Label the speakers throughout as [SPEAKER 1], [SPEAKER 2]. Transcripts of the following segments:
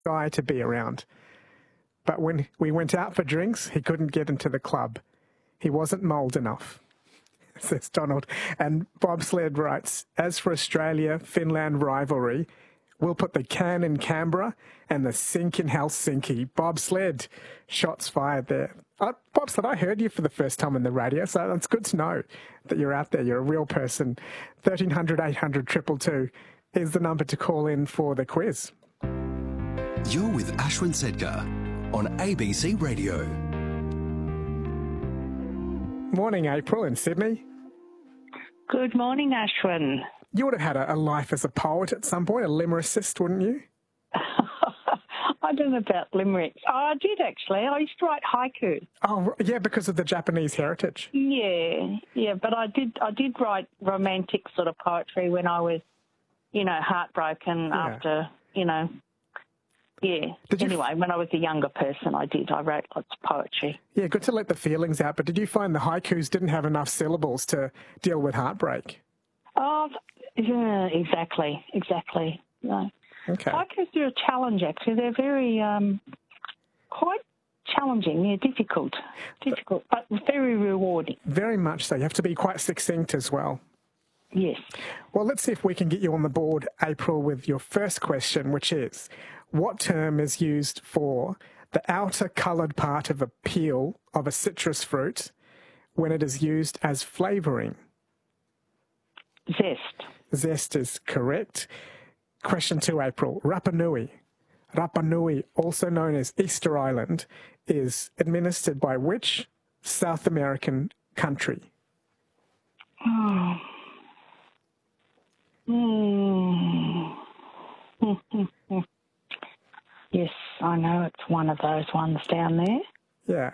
[SPEAKER 1] guy to be around. But when we went out for drinks, he couldn't get into the club. He wasn't mould enough, says Donald. And Bobsled writes, as for Australia-Finland rivalry, we'll put the can in Canberra and the sink in Helsinki. Bobsled, shots fired there. Bobsled, I heard you for the first time on the radio, so it's good to know that you're out there. You're a real person. 1300 800 222 is the number to call in for the quiz.
[SPEAKER 2] You're with Ashwin Sedkar on ABC Radio.
[SPEAKER 1] Morning, April in Sydney.
[SPEAKER 3] Good morning, Ashwin.
[SPEAKER 1] You would have had a life as a poet at some point, a lyricist, wouldn't you?
[SPEAKER 3] I don't know about limericks. Oh, I did actually. I used to write haiku.
[SPEAKER 1] Oh, yeah, because of the Japanese heritage.
[SPEAKER 3] Yeah, but I did write romantic sort of poetry when I was, heartbroken after, Yeah. Anyway, when I was a younger person, I wrote lots of poetry. Yeah,
[SPEAKER 1] good to let the feelings out. But did you find the haikus didn't have enough syllables to deal with heartbreak?
[SPEAKER 3] Oh, yeah, exactly. Yeah.
[SPEAKER 1] Okay.
[SPEAKER 3] Haikus are a challenge, actually. They're very, quite challenging. Yeah, difficult, but very rewarding.
[SPEAKER 1] Very much so. You have to be quite succinct as well.
[SPEAKER 3] Yes.
[SPEAKER 1] Well, let's see if we can get you on the board, April, with your first question, which is, what term is used for the outer coloured part of a peel of a citrus fruit when it is used as flavouring?
[SPEAKER 3] Zest.
[SPEAKER 1] Zest is correct. Question 2, April. Rapa Nui, also known as Easter Island, is administered by which South American country?
[SPEAKER 3] Oh. Yes, I know it's one of those ones down there.
[SPEAKER 1] Yeah.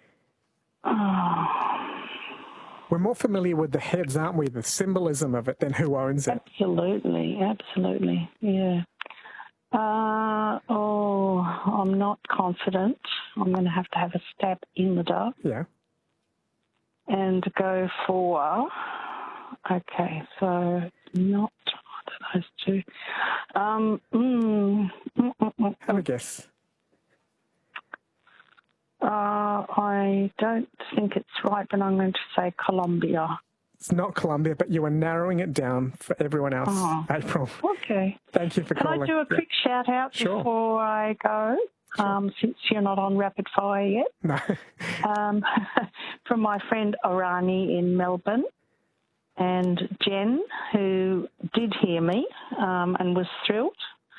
[SPEAKER 3] Oh.
[SPEAKER 1] We're more familiar with the heads, aren't we? The symbolism of it than who owns it.
[SPEAKER 3] Absolutely, yeah. I'm not confident. I'm going to have a stab in the dark.
[SPEAKER 1] Yeah.
[SPEAKER 3] And go for, okay, so not those two.
[SPEAKER 1] Have a guess.
[SPEAKER 3] I don't think it's right, but I'm going to say Colombia.
[SPEAKER 1] It's not Colombia, but you are narrowing it down for everyone else, April.
[SPEAKER 3] Okay.
[SPEAKER 1] Thank you for calling.
[SPEAKER 3] Can I do a quick shout-out before I go, since you're not on rapid fire yet?
[SPEAKER 1] No.
[SPEAKER 3] From my friend Orani in Melbourne and Jen, who did hear me and was thrilled.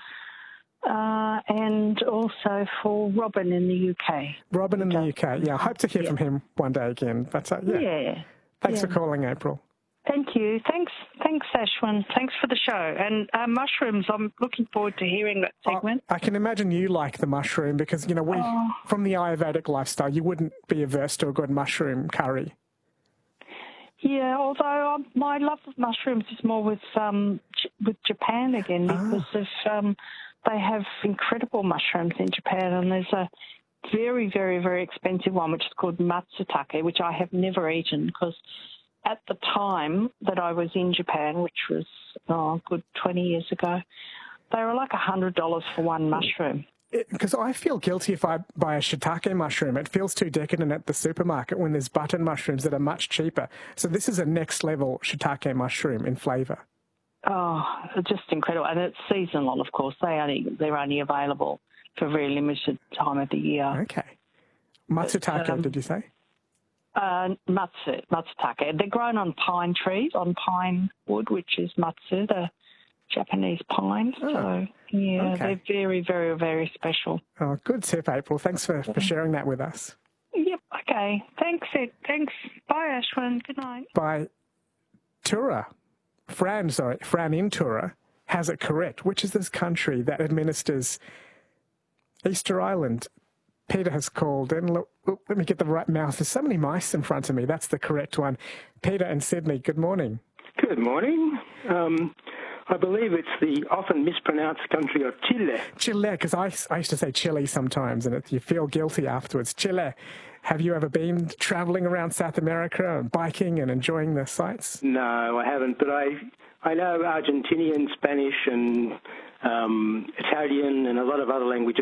[SPEAKER 3] And also for Robin in the UK.
[SPEAKER 1] Robin in the UK, yeah. I hope to hear from him one day again. Thanks for calling, April.
[SPEAKER 3] Thank you. Thanks, Ashwin. Thanks for the show. And mushrooms, I'm looking forward to hearing that segment.
[SPEAKER 1] I can imagine you like the mushroom because, we from the Ayurvedic lifestyle, you wouldn't be averse to a good mushroom curry.
[SPEAKER 3] Yeah, although my love of mushrooms is more with Japan again because of they have incredible mushrooms in Japan, and there's a very, very, very expensive one which is called matsutake, which I have never eaten because at the time that I was in Japan, which was a good 20 years ago, they were like $100 for one mushroom.
[SPEAKER 1] Because I feel guilty if I buy a shiitake mushroom. It feels too decadent at the supermarket when there's button mushrooms that are much cheaper. So this is a next-level shiitake mushroom in flavour.
[SPEAKER 3] Oh, just incredible. And it's seasonal, of course. They're only available for a very limited time of the year.
[SPEAKER 1] Okay. Matsutake, did you say?
[SPEAKER 3] Matsutake. They're grown on pine trees, on pine wood, which is matsu, the Japanese pine. So, They're very, very, very special.
[SPEAKER 1] Oh, good tip, April. Thanks for sharing that with us.
[SPEAKER 3] Yep, okay. Thanks, Ed. Thanks. Bye, Ashwin. Good night.
[SPEAKER 1] Bye. Fran in Tura has it correct. Which is this country that administers Easter Island? Peter has called in. Look, let me get the right mouth. There's so many mice in front of me. That's the correct one. Peter in Sydney, good morning.
[SPEAKER 4] Good morning. I believe it's the often mispronounced country of Chile.
[SPEAKER 1] Chile, because I used to say Chile sometimes, and you feel guilty afterwards. Chile. Have you ever been travelling around South America and biking and enjoying the sights?
[SPEAKER 4] No, I haven't, but I know Argentinian, Spanish, and Italian, and a lot of other languages.